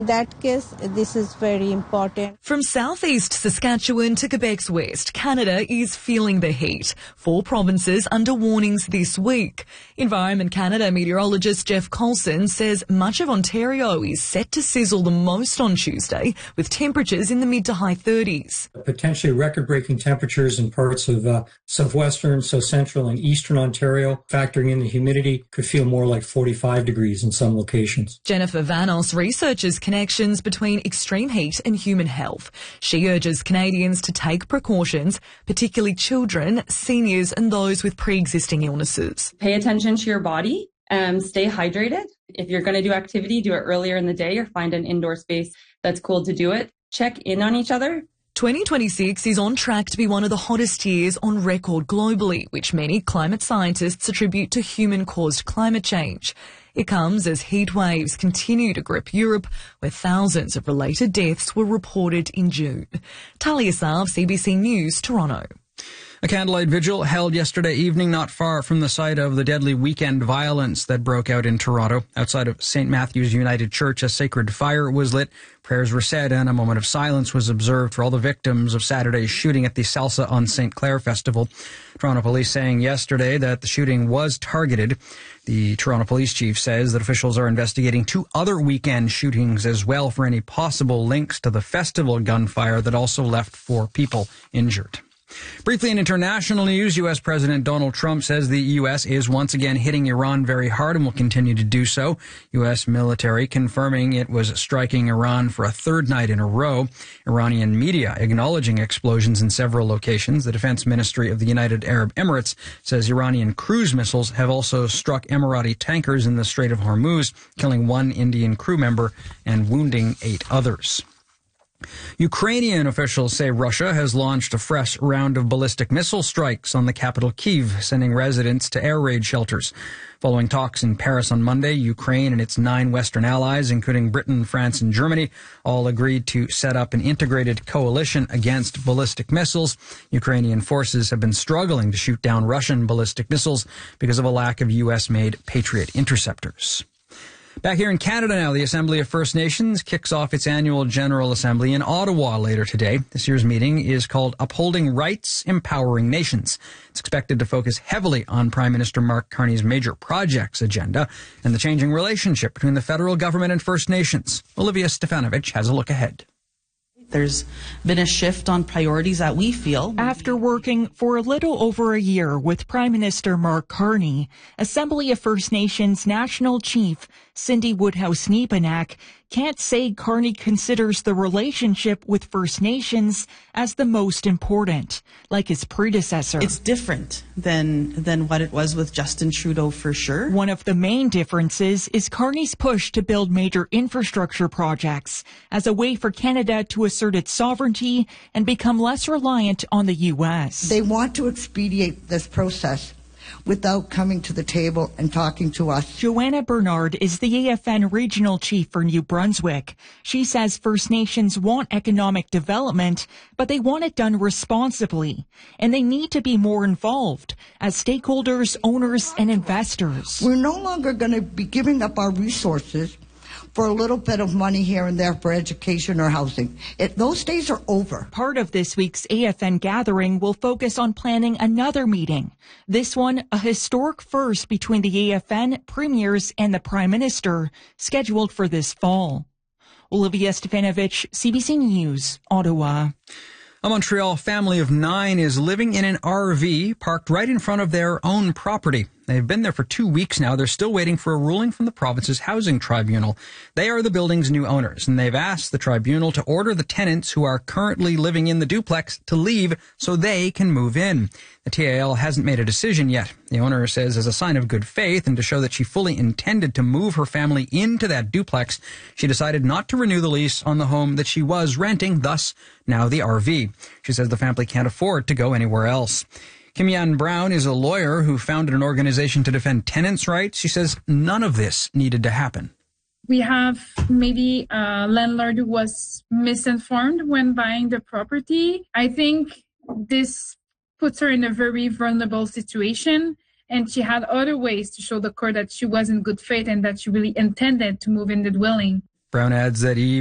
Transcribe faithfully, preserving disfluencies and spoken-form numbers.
In that case, this is very important. From southeast Saskatchewan to Quebec's west, Canada is feeling the heat. Four provinces under warnings this week. Environment Canada meteorologist Jeff Coulson says much of Ontario is set to sizzle the most on Tuesday, with temperatures in the mid to high thirties. Potentially record-breaking temperatures in parts of uh, southwestern, south central, and eastern Ontario. Factoring in the humidity, could feel more like forty-five degrees in some locations. Jennifer Vanos researches connections between extreme heat and human health. She urges Canadians to take precautions, particularly children, seniors and those with pre-existing illnesses. Pay attention to your body and stay hydrated. If you're going to do activity, do it earlier in the day or find an indoor space that's cool to do it. Check in on each other. twenty twenty-six is on track to be one of the hottest years on record globally, which many climate scientists attribute to human-caused climate change. It comes as heat waves continue to grip Europe, where thousands of related deaths were reported in June. Talia Sav, C B C News, Toronto. A candlelight vigil held yesterday evening not far from the site of the deadly weekend violence that broke out in Toronto. Outside of Saint Matthew's United Church, a sacred fire was lit, prayers were said, and a moment of silence was observed for all the victims of Saturday's shooting at the Salsa on Saint Clair Festival. Toronto police saying yesterday that the shooting was targeted. The Toronto police chief says that officials are investigating two other weekend shootings as well for any possible links to the festival gunfire that also left four people injured. Briefly in international news, U S President Donald Trump says the U S is once again hitting Iran very hard and will continue to do so. U S military confirming it was striking Iran for a third night in a row. Iranian media acknowledging explosions in several locations. The Defense Ministry of the United Arab Emirates says Iranian cruise missiles have also struck Emirati tankers in the Strait of Hormuz, killing one Indian crew member and wounding eight others. Ukrainian officials say Russia has launched a fresh round of ballistic missile strikes on the capital Kyiv, sending residents to air raid shelters. Following talks in Paris on Monday, Ukraine and its nine Western allies, including Britain, France, and Germany, all agreed to set up an integrated coalition against ballistic missiles. Ukrainian forces have been struggling to shoot down Russian ballistic missiles because of a lack of U S-made Patriot interceptors. Back here in Canada now, the Assembly of First Nations kicks off its annual General Assembly in Ottawa later today. This year's meeting is called Upholding Rights, Empowering Nations. It's expected to focus heavily on Prime Minister Mark Carney's major projects agenda and the changing relationship between the federal government and First Nations. Olivia Stefanovic has a look ahead. There's been a shift on priorities that we feel. After working for a little over a year with Prime Minister Mark Carney, Assembly of First Nations National Chief Cindy Woodhouse-Nepanak can't say Carney considers the relationship with First Nations as the most important, like his predecessor. It's different than than what it was with Justin Trudeau, for sure. One of the main differences is Carney's push to build major infrastructure projects as a way for Canada to assert its sovereignty and become less reliant on the U S. They want to expedite this process without coming to the table and talking to us. Joanna Bernard is the A F N regional chief for New Brunswick. She says First Nations want economic development, but they want it done responsibly, and they need to be more involved as stakeholders, owners, and investors. We're no longer going to be giving up our resources for a little bit of money here and there for education or housing. It, those days are over. Part of this week's A F N gathering will focus on planning another meeting. This one, a historic first between the A F N, premiers, and the Prime Minister, scheduled for this fall. Olivia Stefanovic, C B C News, Ottawa. A Montreal family of nine is living in an R V parked right in front of their own property. They've been there for two weeks now. They're still waiting for a ruling from the province's housing tribunal. They are the building's new owners, and they've asked the tribunal to order the tenants who are currently living in the duplex to leave so they can move in. The T A L hasn't made a decision yet. The owner says as a sign of good faith and to show that she fully intended to move her family into that duplex, she decided not to renew the lease on the home that she was renting, thus now the R V. She says the family can't afford to go anywhere else. Kim Yan Brown is a lawyer who founded an organization to defend tenants' rights. She says none of this needed to happen. We have maybe a landlord who was misinformed when buying the property. I think this puts her in a very vulnerable situation, and she had other ways to show the court that she was in good faith and that she really intended to move in the dwelling. Brown adds that he